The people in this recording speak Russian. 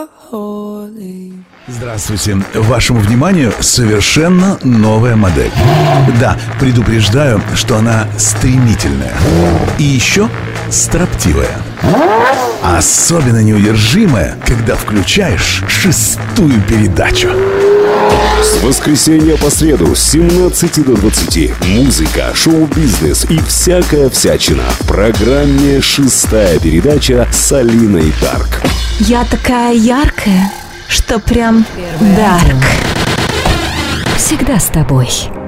Здравствуйте. Вашему вниманию совершенно новая модель. Да, предупреждаю, что она стремительная. И еще строптивая. Особенно неудержимая, когда включаешь 6-ю передачу. С воскресенья по среду с 17 до 20. Музыка, шоу-бизнес и всякая всячина. В программе «6-я передача» с Алиной Дарк. Я такая яркая, что прям дарк. Всегда с тобой.